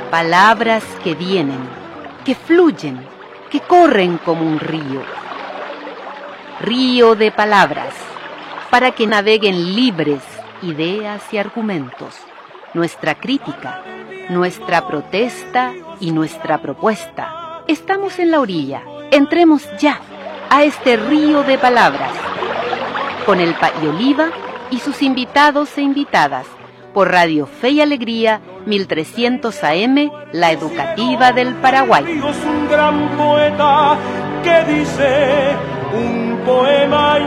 Palabras que vienen, que fluyen, que corren como un río. Río de palabras, para que naveguen libres ideas y argumentos, nuestra crítica, nuestra protesta y nuestra propuesta. Estamos en la orilla, entremos ya a este río de palabras, con el Paioliva y sus invitados e invitadas, por Radio Fe y Alegría, 1300 AM, la educativa del Paraguay. Es un gran poeta que dice un poema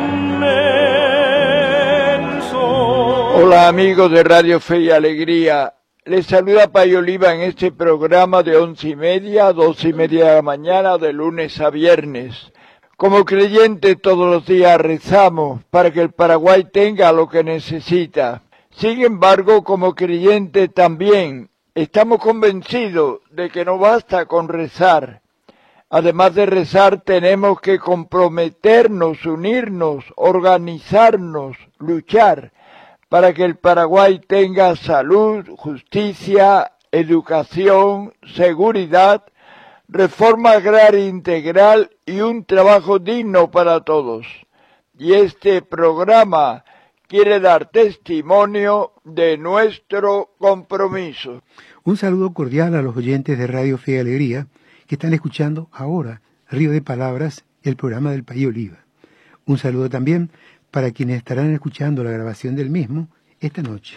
inmenso. Hola amigos de Radio Fe y Alegría, les saluda Paioliva en este programa de 11:30 a 12:30 de la mañana, de lunes a viernes. Como creyentes todos los días rezamos para que el Paraguay tenga lo que necesita. Sin embargo, como creyentes también estamos convencidos de que no basta con rezar. Además de rezar, tenemos que comprometernos, unirnos, organizarnos, luchar para que el Paraguay tenga salud, justicia, educación, seguridad, reforma agraria integral y un trabajo digno para todos. Y este programa quiere dar testimonio de nuestro compromiso. Un saludo cordial a los oyentes de Radio Fe y Alegría que están escuchando ahora Río de Palabras, el programa del Paioliva. Un saludo también para quienes estarán escuchando la grabación del mismo esta noche.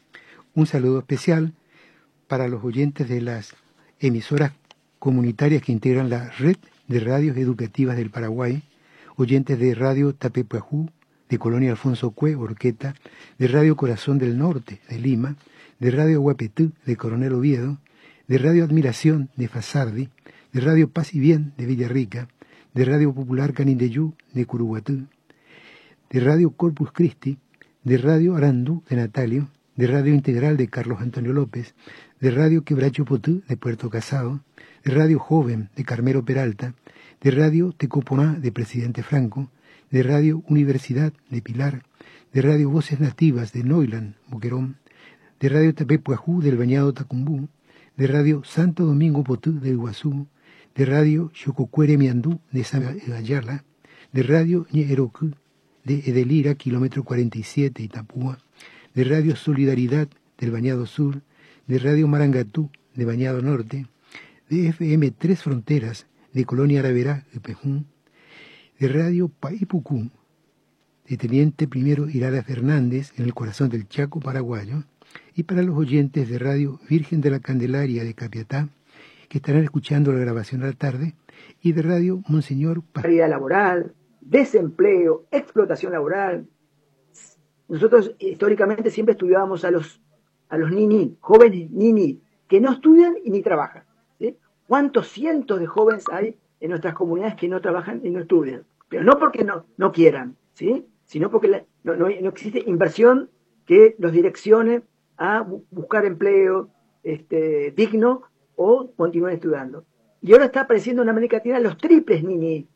Un saludo especial para los oyentes de las emisoras comunitarias que integran la red de radios educativas del Paraguay, oyentes de Radio Tapepuajú, de Colonia Alfonso Cue, Orqueta, de Radio Corazón del Norte, de Lima, de Radio Guapetú, de Coronel Oviedo, de Radio Admiración, de Fasardi, de Radio Paz y Bien, de Villarrica, de Radio Popular Canindeyú, de Curuguatú, de Radio Corpus Christi, de Radio Arandú, de Natalio, de Radio Integral, de Carlos Antonio López, de Radio Quebracho Potú, de Puerto Casado, de Radio Joven, de Carmelo Peralta, de Radio Tecoponá, de Presidente Franco, de Radio Universidad, de Pilar, de Radio Voces Nativas, de Noilan, Boquerón, de Radio Tapepuajú, del Bañado Tacumbú, de Radio Santo Domingo Potú, de Iguazú, de Radio Xococuere Miandú, de Ayala, de Radio Ñeerocú, de Edelira, kilómetro 47, Itapúa, de Radio Solidaridad, del Bañado Sur, de Radio Marangatú, de Bañado Norte, de FM Tres Fronteras, de Colonia Araverá, de Pejún, de Radio Paipucú, de Teniente Primero Irada Fernández, en el corazón del Chaco paraguayo, y para los oyentes de Radio Virgen de la Candelaria de Capiatá, que estarán escuchando la grabación a la tarde, y de Radio Monseñor Precariedad laboral, desempleo, explotación laboral. Nosotros históricamente siempre estudiábamos a los niní, jóvenes niní, que no estudian y ni trabajan, ¿sí? ¿Cuántos cientos de jóvenes hay en nuestras comunidades que no trabajan y no estudian? Pero no porque no quieran, ¿sí? Sino porque no existe inversión que los direccione a buscar empleo digno o continúen estudiando. Y ahora está apareciendo en América Latina los triples niní,